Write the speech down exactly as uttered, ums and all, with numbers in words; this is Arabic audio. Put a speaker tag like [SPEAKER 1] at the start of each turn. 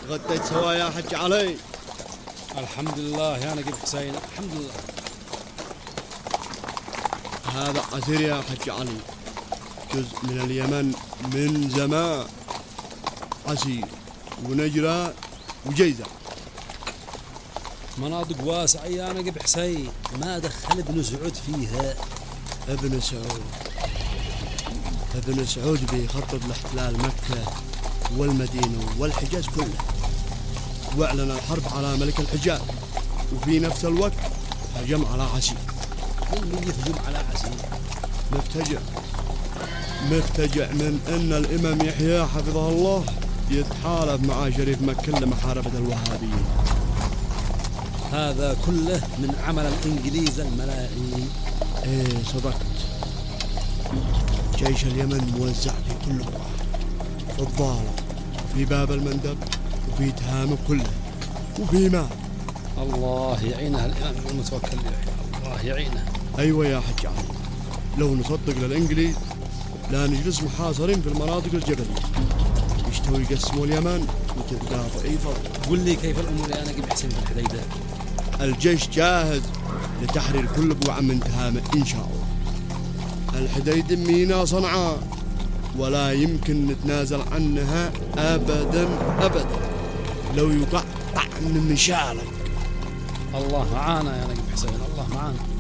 [SPEAKER 1] غديت سوا يا حج علي؟
[SPEAKER 2] الحمد لله يا نقيب حسين، الحمد لله.
[SPEAKER 1] هذا عسير يا حج علي، جزء من اليمن من زمان، عسير ونجرة وجيزة.
[SPEAKER 2] مناطق واسعة يا نقيب حسين، ما دخل ابن سعود فيها.
[SPEAKER 1] ابن سعود ابن سعود بيخطط لاحتلال مكة والمدينة والحجاز كله، واعلن الحرب على ملك الحجاز، وفي نفس الوقت هجم على عسير.
[SPEAKER 2] من يهجم على عسير؟
[SPEAKER 1] مفتجع مفتجع من ان الامام يحيى حفظه الله يتحالف مع شريف مكة لمحاربة الوهابيين.
[SPEAKER 2] هذا كله من عمل الانجليز الملاعين.
[SPEAKER 1] ايه صدقت، جيش اليمن موزع في كل بقعة، في الضالة وفي باب المندب وفي تهامة كله وفي مال.
[SPEAKER 2] الله يعينه الإمام المتوكل يحيى، الله يعينه.
[SPEAKER 1] أيوة يا حج علي، لو نصدق للإنجليز لا نجلس محاصرين في المناطق الجبلية، يشتوا يقسموا اليمن وتبقى ضعيفة.
[SPEAKER 2] قل لي كيف الأمور يا نقيب حسين في الحديدة؟
[SPEAKER 1] الجيش جاهز لتحرير كل بقعة من تهامة إن شاء الله. الحديدة مينا صنعاء، ولا يمكن نتنازل عنها أبدا أبدا، لو يقع طعن من شالك.
[SPEAKER 2] الله معانا يا نقيب حسين، الله معانا.